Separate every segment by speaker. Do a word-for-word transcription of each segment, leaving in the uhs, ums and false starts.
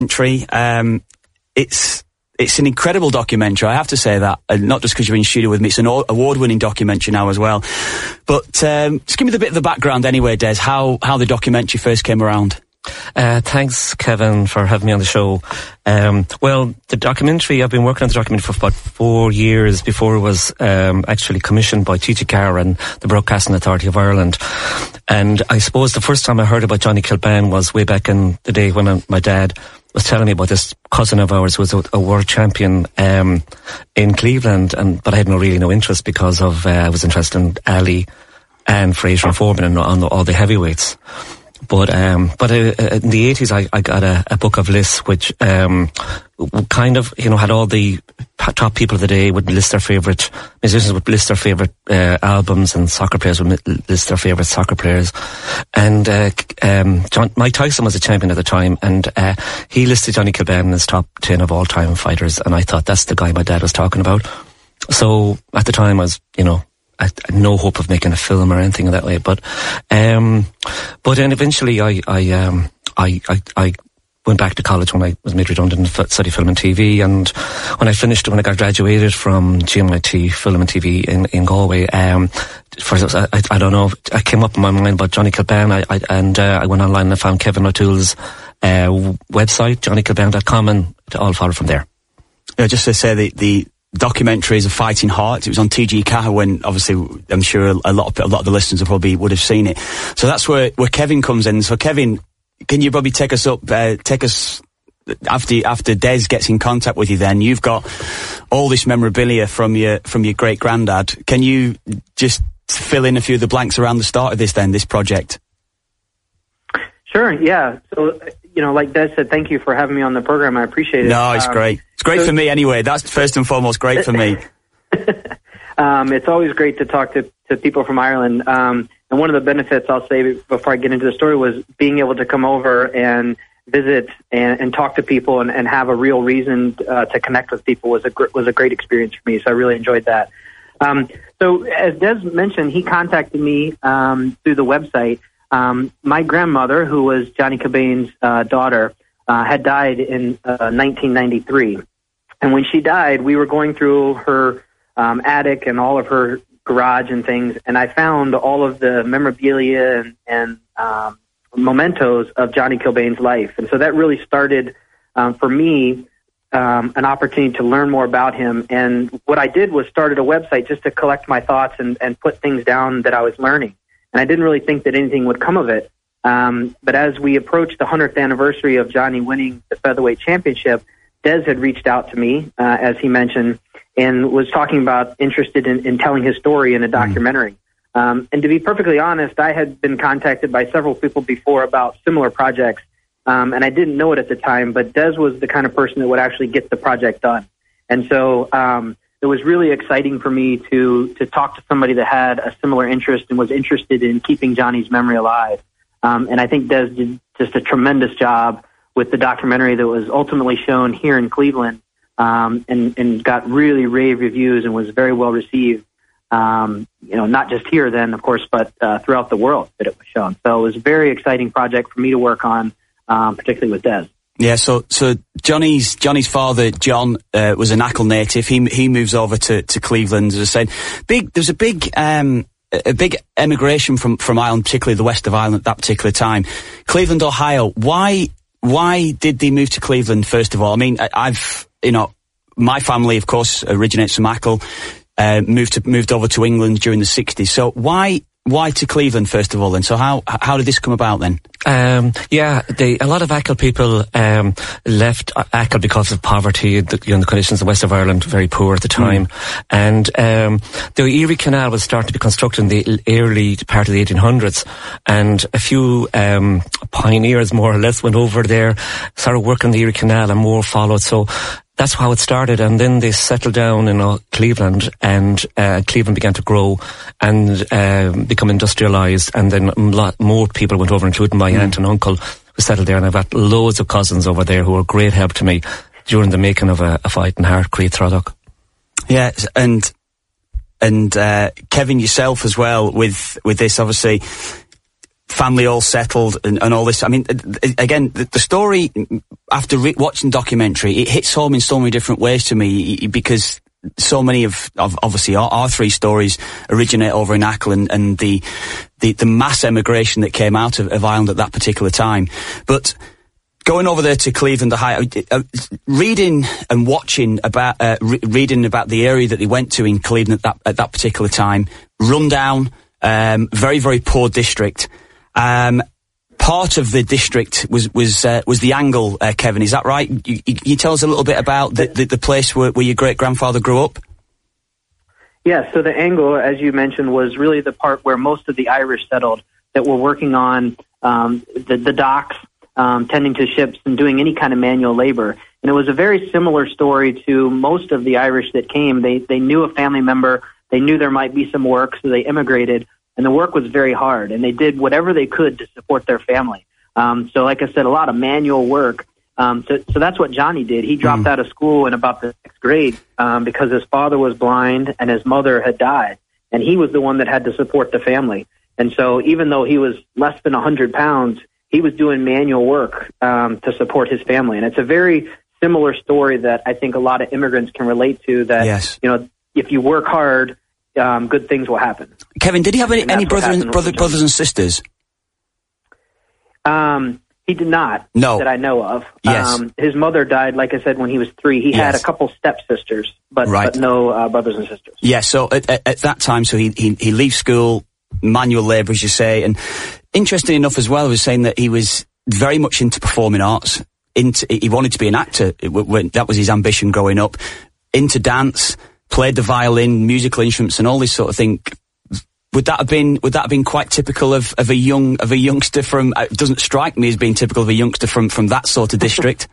Speaker 1: documentary. Um, it's it's an incredible documentary. I have to say that, and not just because you're in studio with me. It's an award-winning documentary now as well. But um, just give me the bit of the background anyway, Des. How how the documentary first came around.
Speaker 2: Uh, thanks, Kevin, for having me on the show. Um, well, the documentary, I've been working on the documentary for about four years before it was um, actually commissioned by T G Carr and the Broadcasting Authority of Ireland. And I suppose the first time I heard about Johnny Kilbane was way back in the day when I, my dad was telling me about this cousin of ours who was a, a world champion um, in Cleveland, and but I had no really no interest because of uh, I was interested in Ali and Fraser and Foreman and on all the heavyweights. But um, but uh, in the eighties, I, I got a, a book of lists which um, kind of, you know, had all the top people of the day would list their favourite musicians, would list their favourite uh, albums, and soccer players would list their favourite soccer players. And uh, um, John, Mike Tyson was a champion at the time, and uh, he listed Johnny Kilbane in his top ten of all time fighters. And I thought, that's the guy my dad was talking about. So at the time, I was, you know, I had no hope of making a film or anything that way, but um, but then eventually I I um I, I I went back to college when I was made redundant and studied film and T V, and when I finished, when I got graduated from G M I T Film and T V in in Galway, um, first I, I I don't know, I came up in my mind about Johnny Kilbane, I, I and uh, I went online and I found Kevin O'Toole's uh, website, johnny kilbane dot com, and it all followed from there.
Speaker 1: Yeah, just to say the the. documentary is A Fighting Heart. It was on T G Carr when, obviously, I'm sure a lot of a lot of the listeners probably would have seen it. So that's where where Kevin comes in. So Kevin, can you probably take us up, uh, take us after after Des gets in contact with you? Then you've got all this memorabilia from your from your great granddad. Can you just fill in a few of the blanks around the start of this then this project?
Speaker 3: Sure. Yeah. So, you know, like Des said, thank you for having me on the program. I appreciate it.
Speaker 1: No, it's um, great. It's great so, for me anyway. That's first and foremost great for me.
Speaker 3: um, it's always great to talk to, to people from Ireland. Um, and one of the benefits, I'll say before I get into the story, was being able to come over and visit and, and talk to people and, and have a real reason uh, to connect with people was a gr- was a great experience for me. So I really enjoyed that. Um, so as Des mentioned, he contacted me um, through the website. Um, my grandmother, who was Johnny Kilbane's uh, daughter, uh, had died in uh, nineteen ninety-three. And when she died, we were going through her um, attic and all of her garage and things, and I found all of the memorabilia and, and um, mementos of Johnny Kilbane's life. And so that really started, um, for me, um, an opportunity to learn more about him. And what I did was started a website just to collect my thoughts and, and put things down that I was learning. And I didn't really think that anything would come of it. Um, but as we approached the hundredth anniversary of Johnny winning the featherweight championship, Des had reached out to me, uh, as he mentioned, and was talking about interested in, in telling his story in a documentary. Mm. Um, and to be perfectly honest, I had been contacted by several people before about similar projects, um, and I didn't know it at the time, but Des was the kind of person that would actually get the project done. And so um, it was really exciting for me to to talk to somebody that had a similar interest and was interested in keeping Johnny's memory alive. Um, and I think Des did just a tremendous job with the documentary that was ultimately shown here in Cleveland, um, and, and got really rave reviews and was very well received. Um, you know, not just here then, of course, but uh, throughout the world that it was shown. So it was a very exciting project for me to work on, um, particularly with Des.
Speaker 1: Yeah, so so Johnny's Johnny's father, John, uh, was an Achill native. He he moves over to, to Cleveland, as I said. Big, there's a big um, a big emigration from, from Ireland, particularly the west of Ireland at that particular time. Cleveland, Ohio. Why why did they move to Cleveland first of all? I mean, I, I've you know my family, of course, originates from Achill. Uh, moved to moved over to England during the sixties. So why why to Cleveland first of all? Then, so how how did this come about then?
Speaker 2: Um, yeah, they, a lot of Achill people um, left Achill because of poverty. The, you know, the conditions in the west of Ireland very poor at the time, mm. and um, the Erie Canal was starting to be constructed in the early part of the eighteen hundreds, and a few um, pioneers, more or less, went over there, started working the Erie Canal, and more followed. So that's how it started, and then they settled down in uh, Cleveland, and uh, Cleveland began to grow and uh, become industrialised, and then a lot more people went over, including my mm. aunt and uncle who settled there, and I've got loads of cousins over there who were great help to me during the making of a, a Fighting Heart, Creed Thraddock.
Speaker 1: Yeah, and and uh, Kevin, yourself as well, with with this, obviously, family all settled and, and all this. I mean, again, the, the story, after re- watching the documentary, it hits home in so many different ways to me, because so many of, of obviously our, our three stories originate over in Achill, and, and the, the, the mass emigration that came out of, of Ireland at that particular time. But going over there to Cleveland, Ohio, uh, reading and watching about, uh, re- reading about the area that they went to in Cleveland at that, at that particular time, rundown, um, very, very poor district. Um, part of the district was was uh, was the Angle, uh, Kevin. Is that right? You, you, you tell us a little bit about the the, the place where, where your great grandfather grew up.
Speaker 3: Yeah. So the Angle, as you mentioned, was really the part where most of the Irish settled that were working on um, the, the docks, um, tending to ships, and doing any kind of manual labor. And it was a very similar story to most of the Irish that came. They they knew a family member. They knew there might be some work, so they immigrated. And the work was very hard, and they did whatever they could to support their family. Um, so, like I said, a lot of manual work. Um, so, so that's what Johnny did. He dropped mm. out of school in about the sixth grade um, because his father was blind and his mother had died, and he was the one that had to support the family. And so, even though he was less than one hundred pounds, he was doing manual work um, to support his family. And it's a very similar story that I think a lot of immigrants can relate to. That
Speaker 1: yes.
Speaker 3: you know, if you work hard, Um, good things will happen.
Speaker 1: Kevin, did he have any, any brother and, brother, brothers and sisters?
Speaker 3: Um, he did not.
Speaker 1: No.
Speaker 3: That I know of.
Speaker 1: Yes.
Speaker 3: Um, his mother died, like I said, when he was three. He
Speaker 1: yes.
Speaker 3: had a couple stepsisters, but,
Speaker 1: right.
Speaker 3: but no uh, brothers and sisters.
Speaker 1: Yeah, so at, at, at that time, so he, he, he leaves school, manual labour, as you say, and interesting enough as well, he was saying that he was very much into performing arts. Into, he wanted to be an actor. It, when, that was his ambition growing up. Into dance. Played the violin, musical instruments, and all this sort of thing. Would that have been would that have been quite typical of, of a young of a youngster from? It doesn't strike me as being typical of a youngster from, from that sort of district.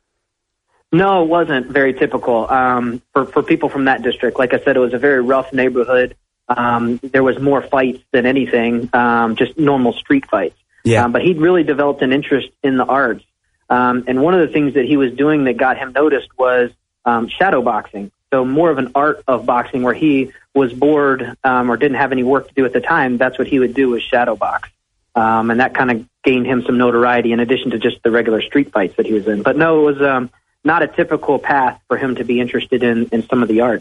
Speaker 3: No, it wasn't very typical um, for for people from that district. Like I said, it was a very rough neighborhood. Um, there was more fights than anything, um, just normal street fights.
Speaker 1: Yeah.
Speaker 3: Um, but he'd really developed an interest in the arts, um, and one of the things that he was doing that got him noticed was um, shadow boxing. So more of an art of boxing, where he was bored um, or didn't have any work to do at the time. That's what he would do, was shadow box. Um, and that kind of gained him some notoriety in addition to just the regular street fights that he was in. But no, it was um, not a typical path for him to be interested in, in some of the arts.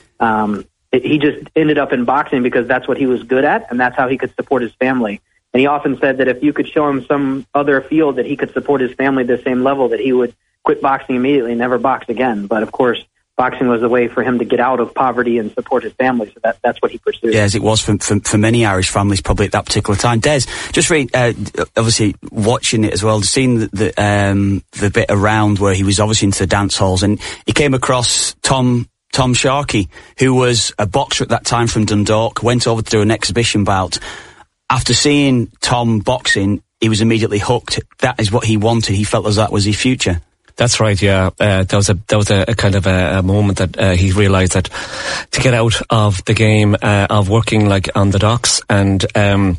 Speaker 3: Um, it, he just ended up in boxing because that's what he was good at, and that's how he could support his family. And he often said that if you could show him some other field that he could support his family at the same level, that he would quit boxing immediately and never box again. But of course, boxing was a way for him to get out of poverty and support his family, so that, that's what he pursued.
Speaker 1: Yeah, as it was for, for, for many Irish families probably at that particular time. Des, just read, uh, obviously watching it as well, seeing the, the, um, the bit around where he was obviously into the dance halls, and he came across Tom Tom Sharkey, who was a boxer at that time from Dundalk, went over to do an exhibition bout. After seeing Tom boxing, he was immediately hooked. That is what he wanted. He felt as that was his future.
Speaker 2: That's right, yeah. Uh, that was a that was a, a kind of a, a moment that uh, he realised that to get out of the game uh, of working like on the docks, and um,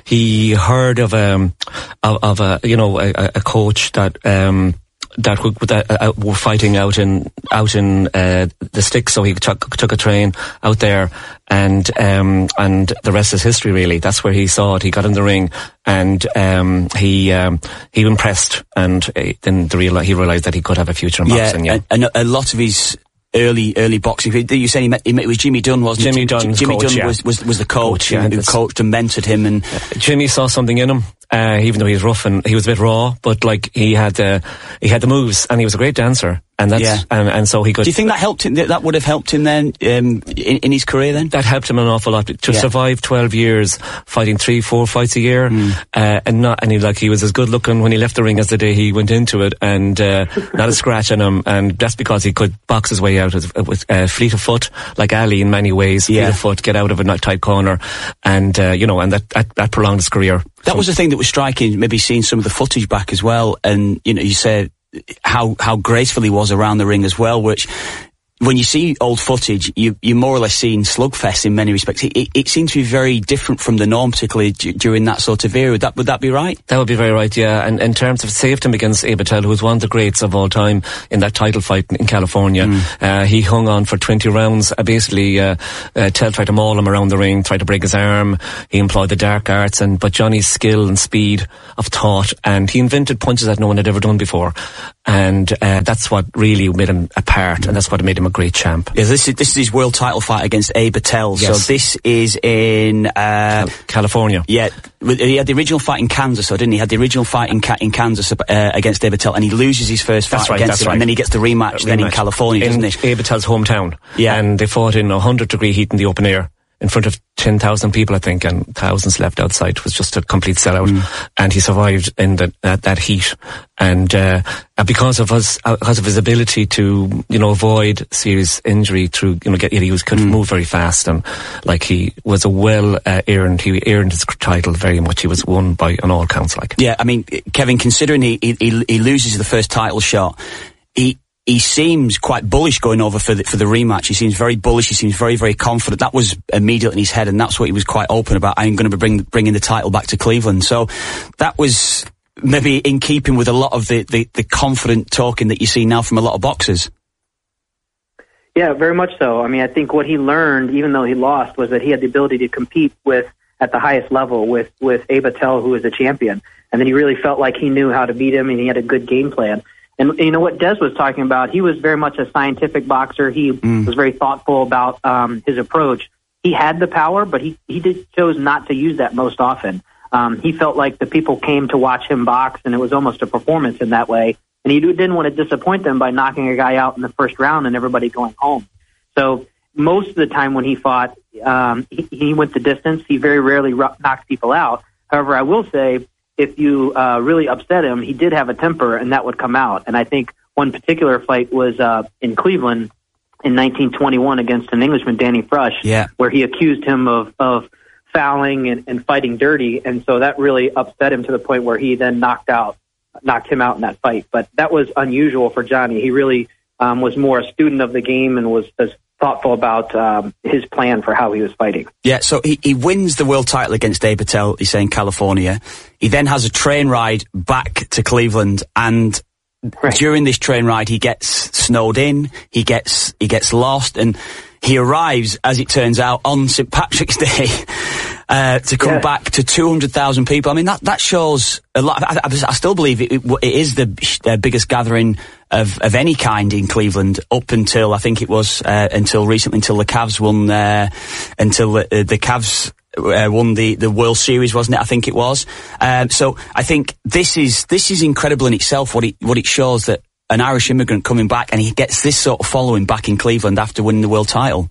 Speaker 2: he heard of um of, of a you know a, a coach that um that were, that uh, were fighting out in out in uh, the sticks. So he took took a train out there, and um and the rest is history. Really, that's where he saw it. He got in the ring, and um he um he impressed, and uh, then the real he realised that he could have a future in boxing. Yeah,
Speaker 1: and, and a lot of his early early boxing. You said he met, he met it was Jimmy Dunn, wasn't
Speaker 2: Jimmy
Speaker 1: it?
Speaker 2: Dunn,
Speaker 1: Jimmy
Speaker 2: coach,
Speaker 1: Dunn
Speaker 2: yeah.
Speaker 1: was, was was the coach,
Speaker 2: coach yeah,
Speaker 1: who coached and mentored him, and
Speaker 2: uh, Jimmy saw something in him. Uh, even though he was rough and he was a bit raw, but like he had uh, he had the moves, and he was a great dancer, and that's
Speaker 1: yeah.
Speaker 2: and, and so he could.
Speaker 1: Do you think that helped him? That would have helped him then um, in, in his career? Then
Speaker 2: that helped him an awful lot to yeah. survive twelve years fighting three, four fights a year, mm. uh, and not and he like he was as good looking when he left the ring as the day he went into it, and uh, not a scratch on him, and that's because he could box his way out with, with uh, fleet of foot, like Ali in many ways.
Speaker 1: Yeah.
Speaker 2: Fleet of foot, get out of a tight corner, and uh, you know, and that, that that prolonged his career.
Speaker 1: That was the thing that was striking, maybe seeing some of the footage back as well. And, you know, you said how, how graceful he was around the ring as well, which when you see old footage, you, you're more or less seeing slugfest in many respects. It, it, it seems to be very different from the norm, particularly d- during that sort of era. Would that, would that be right?
Speaker 2: That would be very right, yeah. And in terms of saved him against Abe Patel, who was one of the greats of all time in that title fight in, in California, mm. uh, he hung on for twenty rounds. Uh, basically, uh, uh, Tell tried to maul him around the ring, tried to break his arm. He employed the dark arts, and but Johnny's skill and speed of thought, and he invented punches that no one had ever done before. And uh, that's what really made him apart, and that's what made him a great champ.
Speaker 1: Yeah, this is this is his world title fight against Abe Patel.
Speaker 2: Yes.
Speaker 1: So this is in uh,
Speaker 2: California.
Speaker 1: Yeah, he had the original fight in Kansas, so didn't he? He had the original fight in in Kansas uh, against Abe Patel, and he loses his first fight
Speaker 2: that's right,
Speaker 1: against
Speaker 2: that's
Speaker 1: him,
Speaker 2: right.
Speaker 1: and then he gets the rematch, rematch. then in California,
Speaker 2: in
Speaker 1: doesn't he?
Speaker 2: Abe Patel's hometown.
Speaker 1: Yeah,
Speaker 2: and they fought in a hundred degree heat in the open air, in front of ten thousand people, I think, and thousands left outside. It was just a complete sellout. Mm. And he survived in the, uh, that heat. And, uh, because of his, uh, because of his ability to, you know, avoid serious injury through, you know, get, he was, could mm. move very fast, and, like, he was a well, uh, earned, he earned his title very much. He was won by, on all counts, like.
Speaker 1: Yeah, I mean, Kevin, considering he, he, he loses the first title shot, he, He seems quite bullish going over for the, for the rematch. He seems very bullish. He seems very, very confident. That was immediately in his head, and that's what he was quite open about. I'm going to be bring, bringing the title back to Cleveland. So that was maybe in keeping with a lot of the, the, the confident talking that you see now from a lot of boxers.
Speaker 3: Yeah, very much so. I mean, I think what he learned, even though he lost, was that he had the ability to compete with at the highest level with, with Abe Patel, who was a champion. And then he really felt like he knew how to beat him, and he had a good game plan. And you know what Des was talking about, he was very much a scientific boxer. He mm. was very thoughtful about um, his approach. He had the power, but he, he did chose not to use that most often. Um, he felt like the people came to watch him box, and it was almost a performance in that way. And he didn't want to disappoint them by knocking a guy out in the first round and everybody going home. So most of the time when he fought, um, he, he went the distance. He very rarely ro- knocked people out. However, I will say, if you uh, really upset him, he did have a temper, and that would come out. And I think one particular fight was uh, in Cleveland in nineteen twenty-one against an Englishman, Danny Frush,
Speaker 1: yeah.
Speaker 3: where he accused him of, of fouling and, and fighting dirty. And so that really upset him to the point where he then knocked out, knocked him out in that fight. But that was unusual for Johnny. He really um, was more a student of the game and was as thoughtful about um, his plan for how he was fighting.
Speaker 1: Yeah, so he, he wins the world title against Abe Patel, he's saying California. He then has a train ride back to Cleveland, and right. during this train ride he gets snowed in, he gets he gets lost, and he arrives, as it turns out, on Saint Patrick's Day uh, to come yeah. back to two hundred thousand people. I mean, that, that shows a lot. I, I, I still believe it, it, it is the uh, biggest gathering of, of any kind in Cleveland up until, I think it was, uh, until recently, until the Cavs won, uh, until the, uh, the Cavs uh, won the, the World Series, wasn't it? I think it was. Um, so I think this is, this is incredible in itself, what it, what it shows, that an Irish immigrant coming back, and he gets this sort of following back in Cleveland after winning the world title.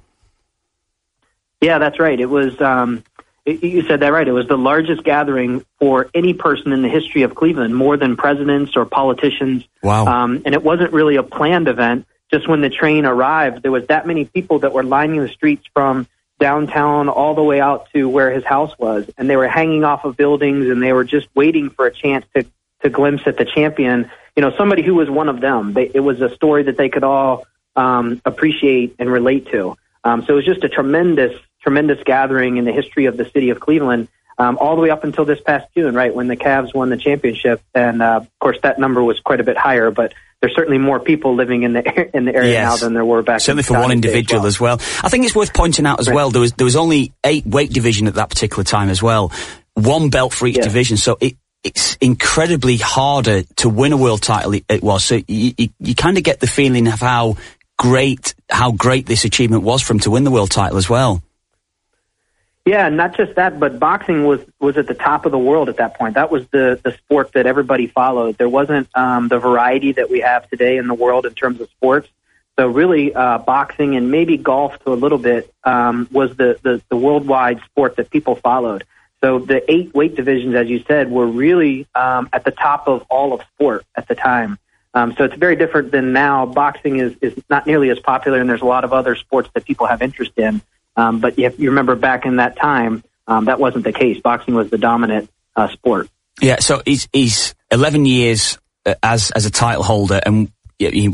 Speaker 3: Yeah, that's right. It was, um, it, you said that right. It was the largest gathering for any person in the history of Cleveland, more than presidents or politicians.
Speaker 1: Wow.
Speaker 3: Um, and it wasn't really a planned event. Just when the train arrived, there was that many people that were lining the streets from downtown all the way out to where his house was. And they were hanging off of buildings, and they were just waiting for a chance to, to glimpse at the champion. You know, somebody who was one of them. They, it was a story that they could all um, appreciate and relate to. Um, so it was just a tremendous, tremendous gathering in the history of the city of Cleveland, um, all the way up until this past June, right, when the Cavs won the championship. And, uh, of course, that number was quite a bit higher, but there's certainly more people living in the in the area yes. now than there were back
Speaker 1: certainly
Speaker 3: in
Speaker 1: for one individual as well. as well. I think it's worth pointing out as right. well, there was there was only eight weight division at that particular time as well. One belt for each yes. division, so it it's incredibly harder to win a world title, it, it was. So you, you, you kind of get the feeling of how great, how great this achievement was for him to win the world title as well.
Speaker 3: Yeah, not just that, but boxing was, was at the top of the world at that point. That was the, the sport that everybody followed. There wasn't um, the variety that we have today in the world in terms of sports. So really, uh, boxing and maybe golf to a little bit um, was the, the, the worldwide sport that people followed. So the eight weight divisions, as you said, were really um, at the top of all of sport at the time. Um, so it's very different than now. Boxing is, is not nearly as popular, and there's a lot of other sports that people have interest in. Um, but if you remember back in that time, um, that wasn't the case. Boxing was the dominant uh, sport.
Speaker 1: Yeah, so he's, he's eleven years uh, as as a title holder, and he,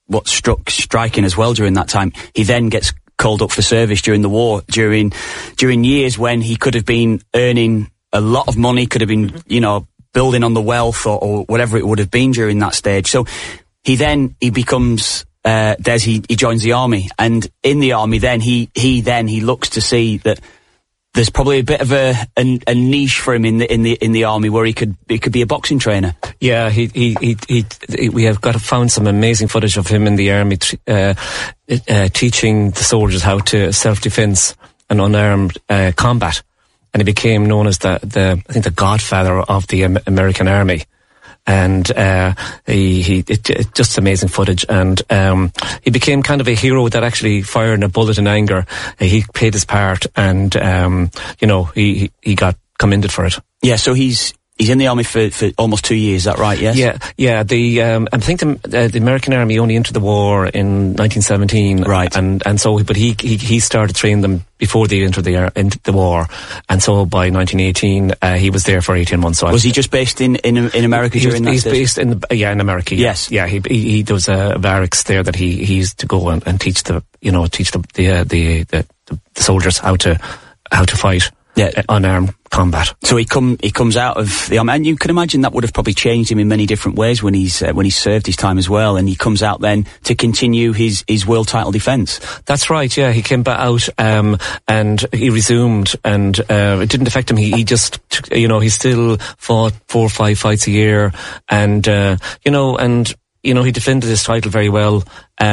Speaker 1: what struck striking as well during that time, he then gets called up for service during the war, during during years when he could have been earning a lot of money, could have been, you know, building on the wealth or, or whatever it would have been during that stage. So he then, he becomes, uh, Des, he, he joins the army, and in the army then, he, he then, he looks to see that there's probably a bit of a, a, a niche for him in the, in the, in the army where he could, he could be a boxing trainer.
Speaker 2: Yeah, he, he, he, he, he we have got found some amazing footage of him in the army, uh, uh, teaching the soldiers how to self-defense and unarmed, uh, combat. And he became known as the, the, I think the godfather of the American army. And, uh, he, he, it, it, just amazing footage. And, um, he became kind of a hero that actually fired a bullet in anger. He played his part, and, um, you know, he, he got commended for it.
Speaker 1: Yeah, so he's, he's in the army for, for almost two years, is that right, yes?
Speaker 2: Yeah, yeah, the, um, I think the, uh, the American army only entered the war in nineteen seventeen.
Speaker 1: Right.
Speaker 2: And, and so, but he, he, he started training them before they entered the, uh, into the war. And so by nineteen eighteen, uh, he was there for eighteen months. So
Speaker 1: was he just based in, in, in America
Speaker 2: he
Speaker 1: during
Speaker 2: was,
Speaker 1: that
Speaker 2: He's
Speaker 1: stage?
Speaker 2: based in, the, yeah, in America. Yeah.
Speaker 1: Yes.
Speaker 2: Yeah, he, he, he, there was a barracks there that he, he used to go and, and teach the, you know, teach the, the, uh, the, the, the soldiers how to, how to fight. Yeah, uh, unarmed combat.
Speaker 1: So he come he comes out of the army, and you can imagine that would have probably changed him in many different ways when he's uh, when he served his time as well. And he comes out then to continue his his world title defence.
Speaker 2: That's right. Yeah, he came back out um, and he resumed, and uh, it didn't affect him. He, he just, you know, he still fought four or five fights a year, and uh, you know, and you know, he defended his title very well,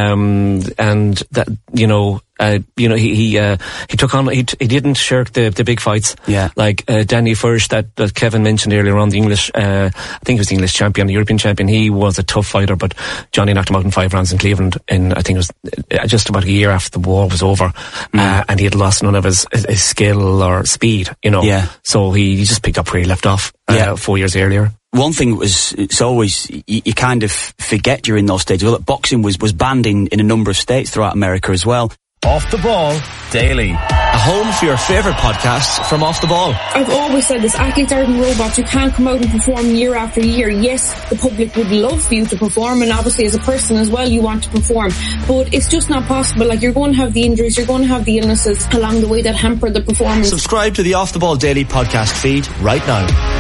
Speaker 2: um, and that, you know. Uh, you know, he he, uh, he took on. He he didn't shirk the the big fights.
Speaker 1: Yeah.
Speaker 2: Like uh, Danny Furch that, that Kevin mentioned earlier on, the English. Uh, I think he was the English champion, the European champion. He was a tough fighter, but Johnny knocked him out in five rounds in Cleveland. In I think it was just about a year after the war was over, mm. uh, and he had lost none of his, his his skill or speed. You know.
Speaker 1: Yeah.
Speaker 2: So he, he just picked up where he left off. Uh, yeah. Four years earlier.
Speaker 1: One thing was, it's always, you, you kind of forget during those stages, well, that boxing was, was banned in, in a number of states throughout America as well.
Speaker 4: Off the Ball Daily, a home for your favourite podcasts from Off the Ball.
Speaker 5: I've always said this, athletes aren't robots. You can't come out and perform year after year. Yes, the public would love for you to perform, and obviously as a person as well you want to perform, but it's just not possible. Like, you're going to have the injuries, you're going to have the illnesses along the way that hamper the performance.
Speaker 4: Subscribe to the Off the Ball Daily podcast feed right now.